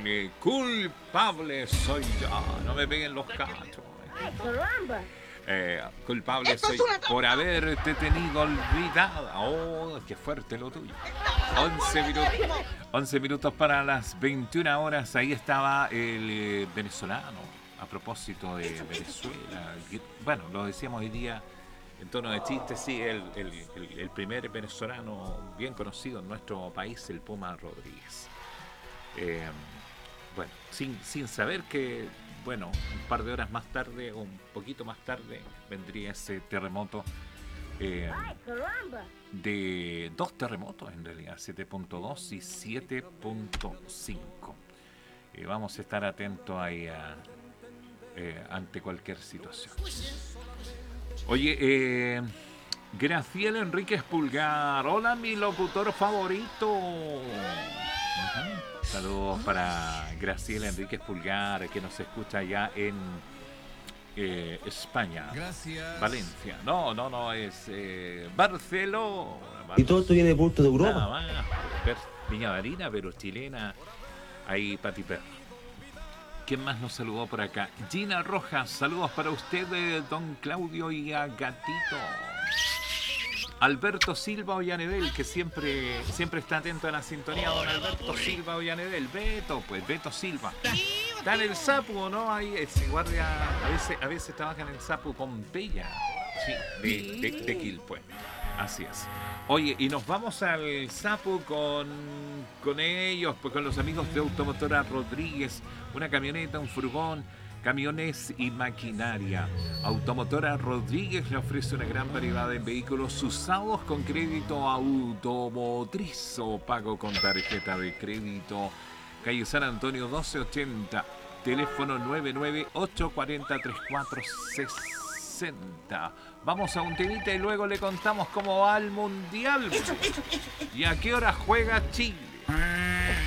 culpable soy yo. No me peguen los cachos. Culpable soy por haberte tenido olvidada. Oh, qué fuerte lo tuyo. 11 minutos para las 21 horas. Ahí estaba el venezolano. A propósito de Venezuela. Bueno, lo decíamos hoy día en tono de chiste. Sí, el primer venezolano bien conocido en nuestro país, el Puma Rodríguez. Bueno, sin saber que, bueno, un par de horas más tarde o un poquito más tarde vendría ese terremoto de dos terremotos en realidad, 7.2 y 7.5. Vamos a estar atentos ahí ante cualquier situación. Oye, Graciela Enríquez Pulgar, hola mi locutor favorito. Saludos para Graciela Enríquez Pulgar, que nos escucha allá en España. Gracias. Valencia. No, es Barcelona. Y todo esto viene de punto de Europa. Nada más. Viña Marina, pero chilena. Ahí Pati Perro. ¿Quién más nos saludó por acá? Gina Rojas, saludos para ustedes, don Claudio y a Gatito. Alberto Silva Ollanedel, que siempre está atento a la sintonía, don Alberto Silva Ollanedel. Beto Silva. Está en el Sapu, ¿no? Ahí ese guardia, a veces trabaja en el Sapu Pompeya. Sí, de Quilpué. Así es. Oye, y nos vamos al Sapu con ellos, pues con los amigos de Automotora Rodríguez. Una camioneta, un furgón, camiones y maquinaria. Automotora Rodríguez le ofrece una gran variedad de vehículos usados con crédito automotriz o pago con tarjeta de crédito. Calle San Antonio 1280, teléfono 998403460. Vamos a un temita y luego le contamos cómo va el Mundial. ¿Y a qué hora juega Chile?